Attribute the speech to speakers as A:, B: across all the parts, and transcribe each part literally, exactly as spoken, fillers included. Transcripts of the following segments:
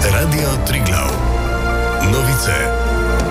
A: Radio Triglav. Novice.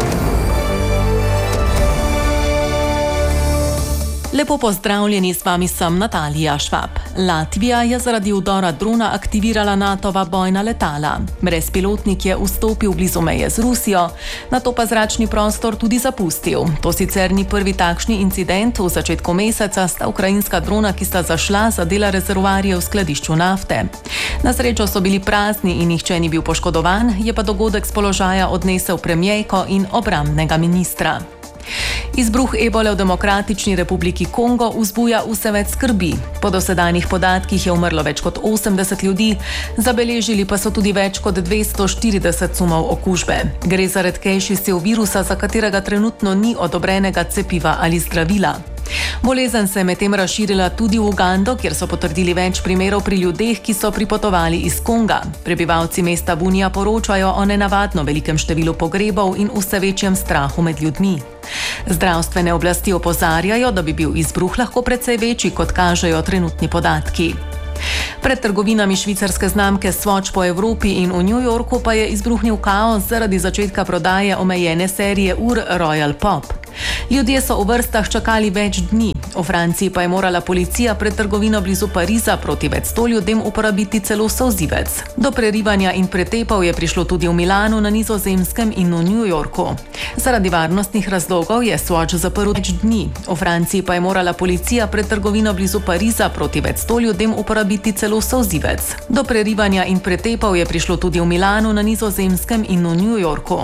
B: Lepo pozdravljeni, s vami sem Natalija Švab. Latvija je zaradi udora drona aktivirala natova bojna letala. Brezpilotnik je vstopil blizu meje z Rusijo, nato pa zračni prostor tudi zapustil. To sicer ni prvi takšni incident. V začetku meseca sta ukrajinska drona, ki sta zašla, zadela rezervoarje v skladišču nafte. Na srečo so bili prazni in nihče ni bil poškodovan, je pa dogodek s položaja odnesel premierko in obrambnega ministra. Izbruh ebole v Demokratični republiki Kongo vzbuja vse več skrbi. Po dosedanjih podatkih je umrlo več kot osemdeset ljudi, zabeležili pa so tudi več kot dvesto štirideset sumov okužbe. Gre za redkejši sev virusa, za katerega trenutno ni odobrenega cepiva ali zdravila. Bolezen se je medtem razširila tudi v Ugando, kjer so potrdili več primerov pri ljudeh, ki so pripotovali iz Konga. Prebivalci mesta Bunija poročajo o nenavadno velikem številu pogrebov in vse večjem strahu med ljudmi. Zdravstvene oblasti opozarjajo, da bi bil izbruh lahko precej večji, kot kažejo trenutni podatki. Pred trgovinami švicarske znamke Swatch po Evropi in v New Yorku pa je izbruhnil kaos zaradi začetka prodaje omejene serije ur Royal Pop. Ljudje so v vrstah čakali več dni. V Franciji pa je morala policija pred trgovino blizu Pariza proti več sto ljudem uporabiti celo solzivec. Do prerivanja in pretepov je prišlo tudi v Milanu, na Nizozemskem in v New Yorku. Zaradi varnostnih razlogov je Swatch zaprl več dni. V Franciji pa je morala policija pred trgovino blizu Pariza proti več sto ljudem uporabiti celo solzivec. Do prerivanja in pretepov je prišlo tudi v Milanu, na Nizozemskem in v New Yorku.